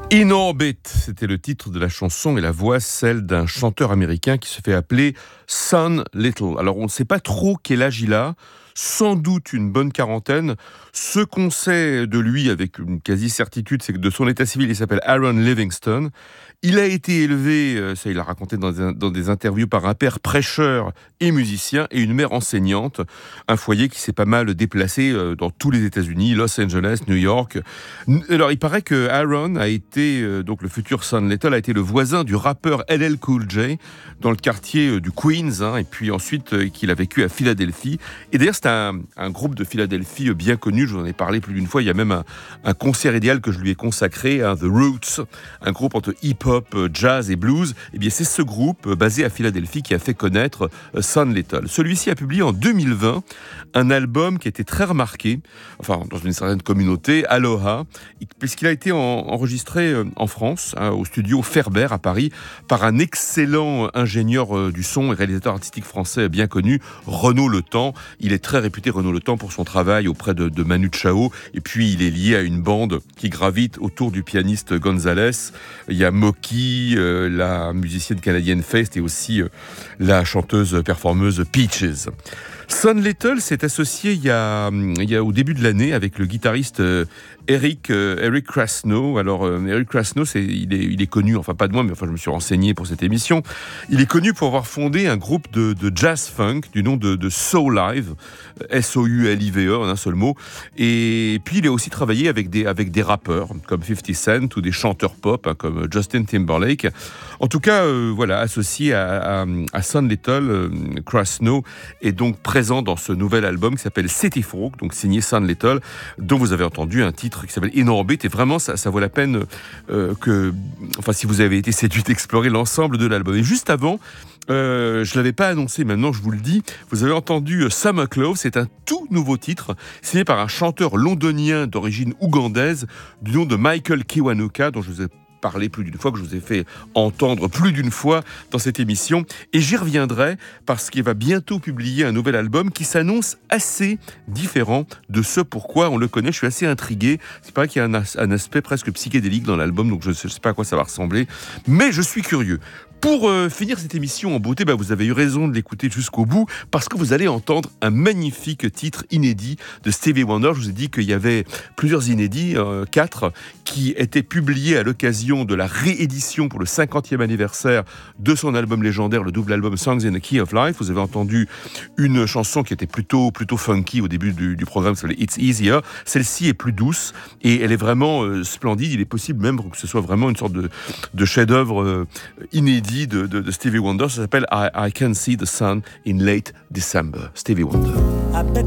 In Orbit, c'était le titre de la chanson et la voix, celle d'un chanteur américain qui se fait appeler Son Little. Alors on ne sait pas trop quel âge il a, sans doute une bonne quarantaine. Ce qu'on sait de lui avec une quasi-certitude, c'est que de son état civil, il s'appelle Aaron Livingston. Il a été élevé, ça il l'a raconté dans des interviews, par un père prêcheur et musicien et une mère enseignante. Un foyer qui s'est pas mal déplacé dans tous les États-Unis, Los Angeles, New York. Alors il paraît que Aaron a été, donc le futur Son Little, a été le voisin du rappeur LL Cool J dans le quartier du Queens, et puis ensuite qu'il a vécu à Philadelphie. Et d'ailleurs c'est un groupe de Philadelphie bien connu, je vous en ai parlé plus d'une fois, il y a même un concert idéal que je lui ai consacré, The Roots, un groupe entre hip-hop, jazz et blues. Et bien c'est ce groupe basé à Philadelphie qui a fait connaître Son Little. Celui-ci a publié en 2020 un album qui a été très remarqué, enfin dans une certaine communauté, Aloha, puisqu'il a été enregistré en France, au studio Ferber à Paris, par un excellent ingénieur du son et réalisateur artistique français bien connu, Renaud Le Temps. Il est très réputé, Renaud Le Temps, pour son travail auprès de Manu Chao, et puis il est lié à une bande qui gravite autour du pianiste Gonzalez. Il y a Moki, la musicienne canadienne Feist, et aussi la chanteuse performeuse Peaches. Son Little s'est associé il y a au début de l'année avec le guitariste Eric Krasno. Alors Eric Krasno, il est connu, enfin pas de moi, mais enfin je me suis renseigné pour cette émission. Il est connu pour avoir fondé un groupe de jazz funk du nom de Soulive, S-O-U-L-I-V-E en un seul mot. Et puis il a aussi travaillé avec des rappeurs comme 50 Cent ou des chanteurs pop comme Justin Timberlake. En tout cas, voilà, associé à Son Little, Krasno est donc présent dans ce nouvel album qui s'appelle City Folk, donc signé Son Little, dont vous avez entendu un titre qui s'appelle In Orbit, et vraiment ça vaut la peine si vous avez été séduit d'explorer l'ensemble de l'album. Et juste avant, je l'avais pas annoncé, maintenant je vous le dis, vous avez entendu Summer Clothes, c'est un tout nouveau titre signé par un chanteur londonien d'origine ougandaise du nom de Michael Kiwanuka, dont je vous ai parlé plus d'une fois, que je vous ai fait entendre plus d'une fois dans cette émission, et j'y reviendrai parce qu'il va bientôt publier un nouvel album qui s'annonce assez différent de ce pourquoi on le connaît. Je suis assez intrigué, c'est pas qu'il y a un aspect presque psychédélique dans l'album, donc je ne sais pas à quoi ça va ressembler, mais je suis curieux. Pour finir cette émission en beauté, vous avez eu raison de l'écouter jusqu'au bout, parce que vous allez entendre un magnifique titre inédit de Stevie Wonder. Je vous ai dit qu'il y avait plusieurs inédits, 4, qui étaient publiés à l'occasion de la réédition pour le 50e anniversaire de son album légendaire, le double album Songs in the Key of Life. Vous avez entendu une chanson qui était plutôt funky au début du programme, qui s'appelait It's Easier. Celle-ci est plus douce et elle est vraiment splendide. Il est possible même que ce soit vraiment une sorte de chef-d'œuvre inédit de Stevie Wonder. Ça s'appelle I Can See the Sun in Late December. Stevie Wonder. I bet